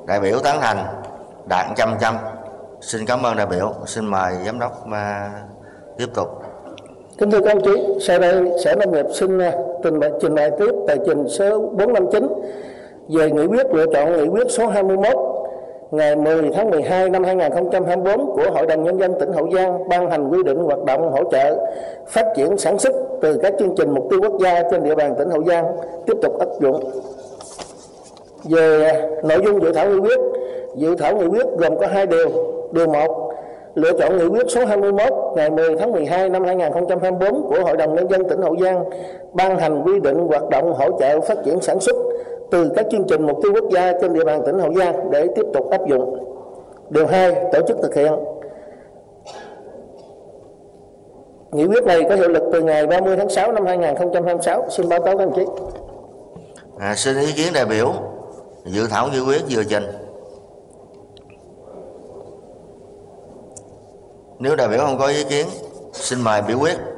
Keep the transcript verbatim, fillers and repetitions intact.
Đại biểu tán thành đạt một trăm phần trăm. Xin cảm ơn đại biểu. Xin mời giám đốc mà tiếp tục. Kính thưa các ông chí, sau đây Sở Nông nghiệp xin trình bày, trình bày tiếp tờ trình số bốn năm chín về nghị quyết lựa chọn nghị quyết số hai mươi mốt ngày mười tháng mười hai năm hai nghìn không trăm hai mươi tư của Hội đồng Nhân dân tỉnh Hậu Giang ban hành quy định hoạt động hỗ trợ phát triển sản xuất từ các chương trình mục tiêu quốc gia trên địa bàn tỉnh Hậu Giang tiếp tục áp dụng. Về nội dung dự thảo nghị quyết, dự thảo nghị quyết gồm có hai điều. Điều một, lựa chọn nghị quyết số hai mươi mốt ngày mười tháng mười hai năm hai nghìn không trăm hai mươi tư của Hội đồng Nhân dân tỉnh Hậu Giang ban hành quy định hoạt động hỗ trợ phát triển sản xuất từ các chương trình mục tiêu quốc gia trên địa bàn tỉnh Hậu Giang để tiếp tục áp dụng. Điều hai, tổ chức thực hiện. Nghị quyết này có hiệu lực từ ngày ba mươi tháng sáu năm hai nghìn không trăm hai mươi sáu. Xin báo cáo các đồng chí. À, xin ý kiến đại biểu dự thảo nghị quyết vừa trình. Nếu đại biểu không có ý kiến, xin mời biểu quyết.